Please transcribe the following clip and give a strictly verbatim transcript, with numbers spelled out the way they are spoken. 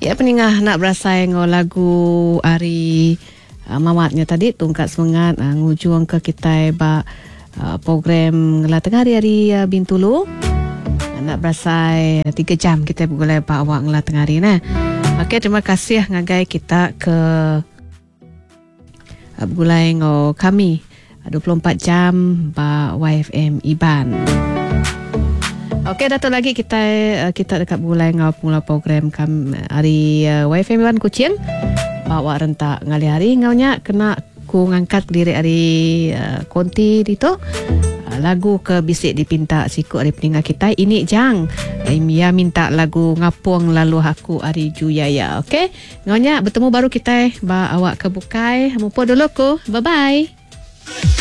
Ya peningah nak berasai ngo lagu hari uh, mamatnya tadi tungkat semangat uh, ngujung ke kita ba uh, program ngelateng hari-hari uh, Bintulu. Uh, nak berasai uh, tiga jam kita boleh ba awak ngelateng hari nah. Okey, terima kasih ngagai kita ke uh, bulai ngo kami uh, dua puluh empat jam ba Y F M Iban. Okey, datuk lagi kita kita dekat bulai ngau pula program kam hari uh, Y F M Iban Kuching. Bawa rentak ngali hari ngaunya kena ku ngangkat diri hari uh, konti dito. Uh, lagu ke bisik dipinta siku hari peningat kita ini jang. Ia minta lagu ngapung lalu aku hari Juyaya. Okey. Ngaunya bertemu baru kita ba awak ke bukai. Mupo dulu ku. Bye bye.